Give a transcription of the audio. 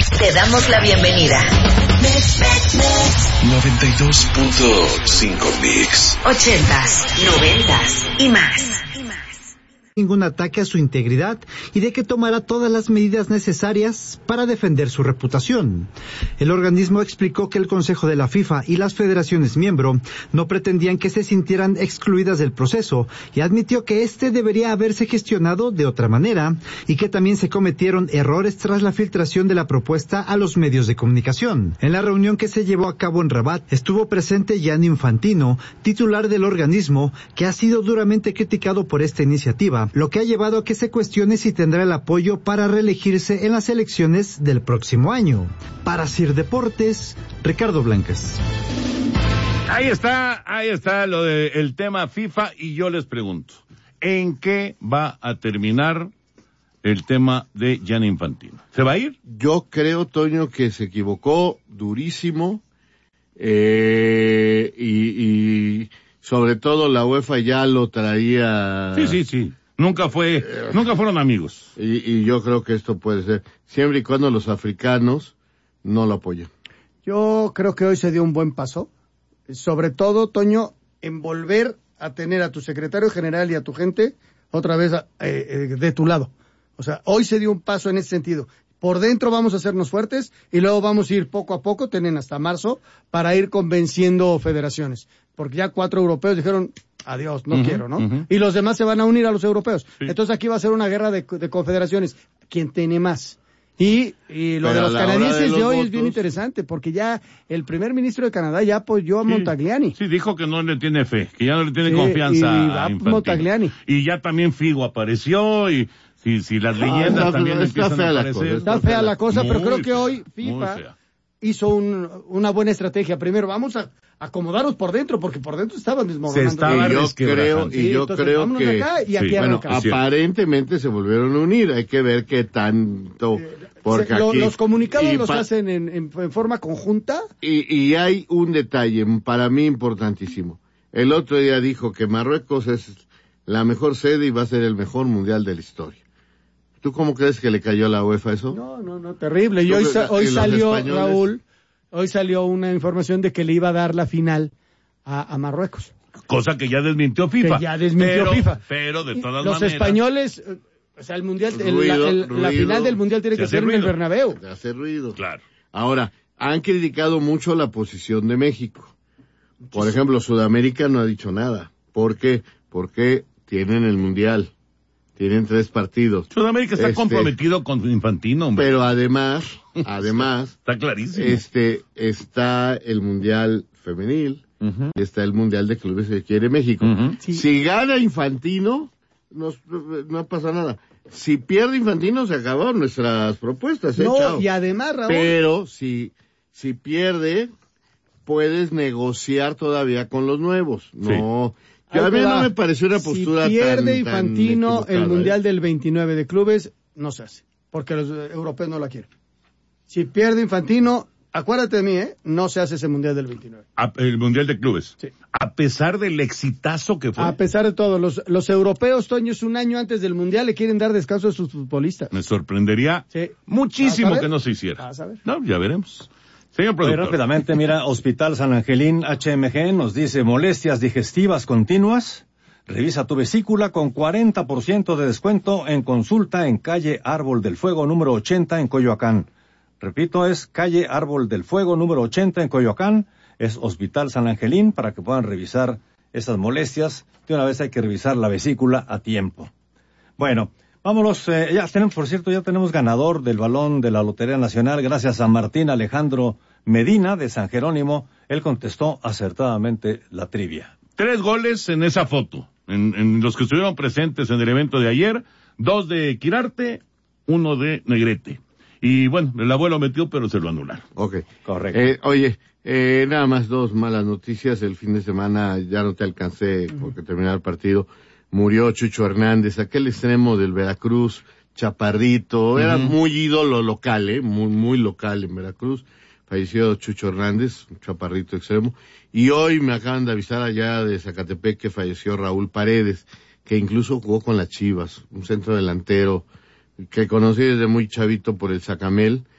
Te damos la bienvenida. 92.5 Mix. 80s, 90s y más. Ningún ataque a su integridad y de que tomará todas las medidas necesarias para defender su reputación. El organismo explicó que el Consejo de la FIFA y las federaciones miembro no pretendían que se sintieran excluidas del proceso y admitió que este debería haberse gestionado de otra manera y que también se cometieron errores tras la filtración de la propuesta a los medios de comunicación. En la reunión que se llevó a cabo en Rabat estuvo presente Gianni Infantino, titular del organismo, que ha sido duramente criticado por esta iniciativa, lo que ha llevado a que se cuestione si tendrá el apoyo para reelegirse en las elecciones del próximo año. Para Sir Deportes, Ricardo Blancas. Ahí está lo del tema FIFA y yo les pregunto, ¿en qué va a terminar el tema de Gianni Infantino? ¿Se va a ir? Yo creo, Toño, que se equivocó durísimo y sobre todo la UEFA ya lo traía. Sí. Nunca fueron amigos. Y yo creo que esto puede ser, siempre y cuando los africanos no lo apoyen. Yo creo que hoy se dio un buen paso, sobre todo, Toño, en volver a tener a tu secretario general y a tu gente otra vez de tu lado. O sea, hoy se dio un paso en ese sentido. Por dentro vamos a hacernos fuertes y luego vamos a ir poco a poco, tienen hasta marzo, para ir convenciendo federaciones. Porque ya 4 europeos dijeron, adiós, no quiero, ¿no? Y los demás se van a unir a los europeos. Sí. Entonces aquí va a ser una guerra de confederaciones. ¿Quién tiene más? Y lo de los canadienses de hoy votos es bien interesante, porque ya el primer ministro de Canadá ya apoyó a Montagliani. Sí, dijo que no le tiene fe, que ya no le tiene confianza a Montagliani. Y ya también Figo apareció y si las leyendas también empiezan a aparecer. Está fea la cosa, pero creo que hoy FIFA hizo una buena estrategia. Primero, vamos a acomodarnos por dentro, porque por dentro estaban desmoronando. Yo creo que aparentemente se volvieron a unir. Hay que ver qué tanto, porque aquí los comunicados los hacen en forma conjunta. Y hay un detalle para mí importantísimo. El otro día dijo que Marruecos es la mejor sede y va a ser el mejor mundial de la historia. ¿Tú cómo crees que le cayó a la UEFA eso? No, terrible. Y hoy salió, Raúl, hoy salió una información de que le iba a dar la final a Marruecos. Cosa que ya desmintió FIFA. Pero de todas maneras. Los españoles, o sea, el mundial, la final del mundial tiene que ser en el Bernabéu. De hacer ruido. Claro. Ahora, han criticado mucho la posición de México. Por ejemplo, Sudamérica no ha dicho nada. ¿Por qué? Porque tienen el mundial. Tienen 3 partidos. Sudamérica está comprometido con Infantino, hombre. Pero además, está clarísimo. Está el Mundial Femenil, y está el Mundial de Clubes que quiere México. Sí. Si gana Infantino, no pasa nada. Si pierde Infantino, se acabaron nuestras propuestas. Chao. Y además, Raúl. Pero si pierde, puedes negociar todavía con los nuevos. No. A mí no me pareció una postura tan... Si pierde Infantino el Mundial del 29 de clubes, no se hace, porque los europeos no la quieren. Si pierde Infantino, acuérdate de mí, no se hace ese Mundial del 29. El Mundial de clubes. Sí. A pesar del exitazo que fue. A pesar de todo, los europeos, Toño, es un año antes del Mundial, le quieren dar descanso a sus futbolistas. Me sorprendería muchísimo que no se hiciera. No, ya veremos. Señor productor. Rápidamente, mira, Hospital San Angelín HMG nos dice molestias digestivas continuas. Revisa tu vesícula con 40% de descuento en consulta en calle Árbol del Fuego número 80 en Coyoacán. Repito, es calle Árbol del Fuego número 80 en Coyoacán. Es Hospital San Angelín para que puedan revisar esas molestias. De una vez hay que revisar la vesícula a tiempo. Bueno, vámonos, ya tenemos ganador del balón de la Lotería Nacional, gracias a Martín Alejandro Medina de San Jerónimo. Él contestó acertadamente la trivia. 3 goles en esa foto, en los que estuvieron presentes en el evento de ayer, 2 de Quirarte, 1 de Negrete. Y bueno, el abuelo metió, pero se lo anularon. Ok. Correcto. Nada más 2 malas noticias. El fin de semana ya no te alcancé porque terminó el partido. Murió Chucho Hernández, aquel extremo del Veracruz, chaparrito, era muy ídolo local, muy local en Veracruz. Falleció Chucho Hernández, un chaparrito extremo. Y hoy me acaban de avisar allá de Zacatepec que falleció Raúl Paredes, que incluso jugó con las Chivas, un centro delantero que conocí desde muy chavito por el Zacamel,